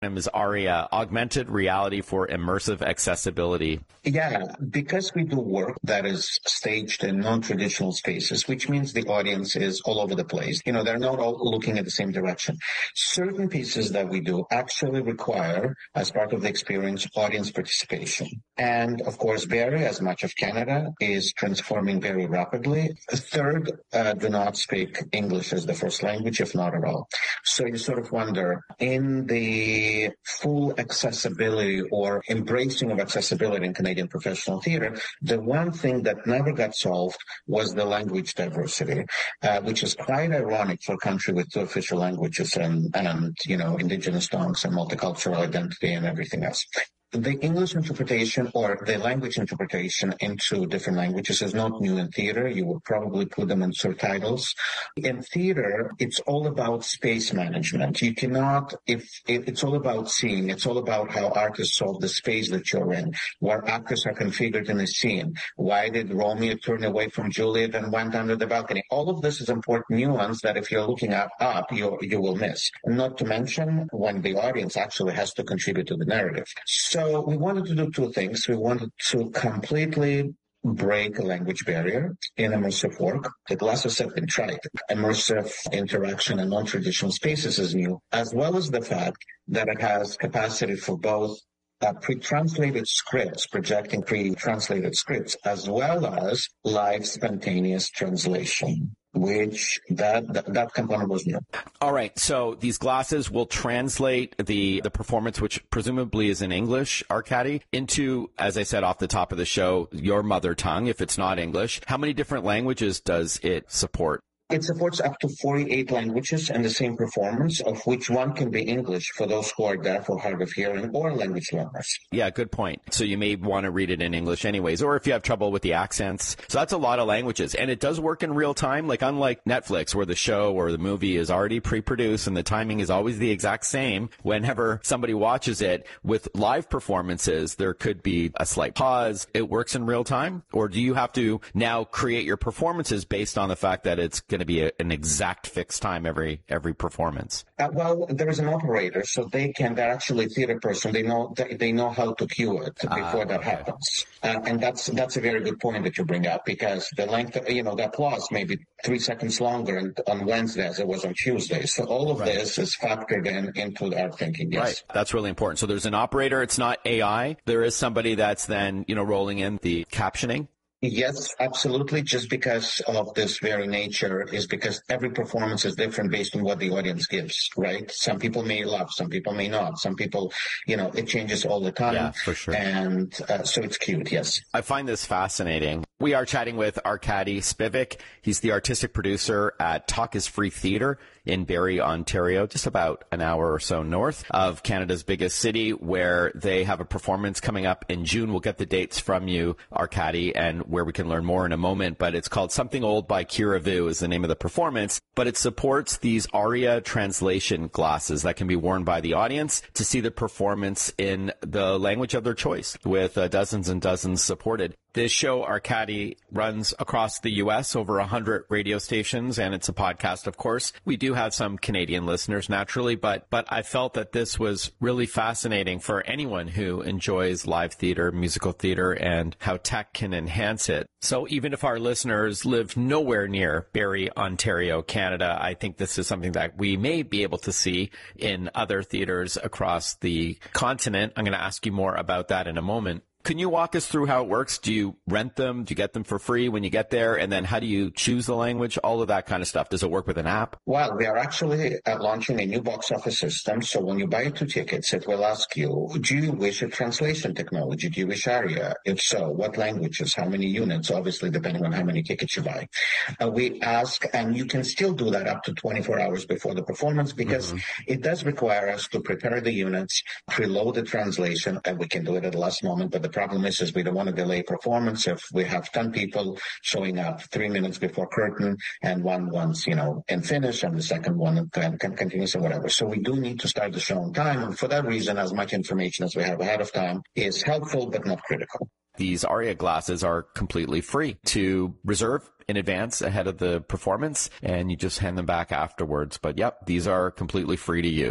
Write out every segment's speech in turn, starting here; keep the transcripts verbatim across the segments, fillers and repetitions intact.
name is Aria, Augmented Reality for Immersive Accessibility. Yeah, because we do work that is staged in non-traditional spaces, which means the audience is all over the place. You know, they're not all looking at the same direction. Certain pieces that we do actually require, as part of the experience, audience participation. And of course, Barrie, as much of Canada, is transforming very rapidly. A third uh, do not speak English as the first language, if not at all. So you sort of wonder, in the full accessibility or embracing of accessibility in Canadian professional theatre, the one thing that never got solved was the language diversity, uh, which is quite ironic for a country with two official languages and, and, you know, Indigenous tongues and multicultural identity and everything else. The English interpretation or the language interpretation into different languages is not new in theater. You would probably put them in subtitles. In theater, it's all about space management. You cannot, if it's all about seeing, it's all about how artists solve the space that you're in, where actors are configured in a scene. Why did Romeo turn away from Juliet and went under the balcony? All of this is important nuance that if you're looking up, up you, you will miss. And not to mention when the audience actually has to contribute to the narrative. So So we wanted to do two things. We wanted to completely break a language barrier in immersive work. The glasses have been tried. Immersive interaction in non-traditional spaces is new, as well as the fact that it has capacity for both Uh, pre-translated scripts, projecting pre-translated scripts, as well as live spontaneous translation, which that, that that component was new. All right, so these glasses will translate the the performance, which presumably is in English, Arkady, into, as I said off the top of the show, your mother tongue, if it's not English. How many different languages does it support? It supports up to forty-eight languages in the same performance, of which one can be English for those who are deaf or hard of hearing or language learners. Yeah, good point. So you may want to read it in English anyways, or if you have trouble with the accents. So that's a lot of languages. And it does work in real time, like unlike Netflix, where the show or the movie is already pre-produced and the timing is always the exact same. Whenever somebody watches it, with live performances, there could be a slight pause. It works in real time? Or do you have to now create your performances based on the fact that it's going to be a, an exact fixed time every every performance? Uh, well, there is an operator, so they can. They're actually a theater person. They know they, they know how to cue it before ah, that okay. happens, uh, and that's that's a very good point that you bring up, because the length, of, you know, the applause may be three seconds longer on Wednesday as it was on Tuesday. So all of right. this is factored in into our thinking. Yes. Right, that's really important. So there's an operator. It's not A I. There is somebody that's then you know rolling in the captioning. Yes, absolutely. Just because of this very nature is because every performance is different based on what the audience gives, right? Some people may love, some people may not. Some people, you know, it changes all the time. Yeah, for sure. And uh, so it's cute, yes. I find this fascinating. We are chatting with Arkady Spivak. He's the artistic producer at Talk is Free Theatre in Barrie, Ontario, just about an hour or so north of Canada's biggest city, where they have a performance coming up in June. We'll get the dates from you, Arkady, and where we can learn more in a moment, but it's called Something Old by Kira Vu is the name of the performance, but it supports these Aria translation glasses that can be worn by the audience to see the performance in the language of their choice, with uh, dozens and dozens supported. This show, Arkady, runs across the U S, over one hundred radio stations, and it's a podcast, of course. We do have some Canadian listeners, naturally, but but I felt that this was really fascinating for anyone who enjoys live theater, musical theater, and how tech can enhance it. So even if our listeners live nowhere near Barrie, Ontario, Canada, I think this is something that we may be able to see in other theaters across the continent. I'm going to ask you more about that in a moment. Can you walk us through how it works? Do you rent them? Do you get them for free when you get there? And then how do you choose the language? All of that kind of stuff. Does it work with an app? Well, we are actually uh, launching a new box office system. So when you buy two tickets, it will ask you, do you wish a translation technology? Do you wish Aria? If so, what languages? How many units? Obviously, depending on how many tickets you buy. Uh, we ask, and you can still do that up to twenty-four hours before the performance, because mm-hmm. it does require us to prepare the units, preload the translation, and we can do it at the last moment. But the problem is, is we don't want to delay performance. If we have ten people showing up three minutes before curtain, and one wants, you know, in finish, and the second one can, can continue or whatever. So we do need to start the show on time. And for that reason, as much information as we have ahead of time is helpful, but not critical. These Aria glasses are completely free to reserve in advance ahead of the performance, and you just hand them back afterwards. But yep, these are completely free to use.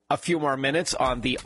a few more minutes on the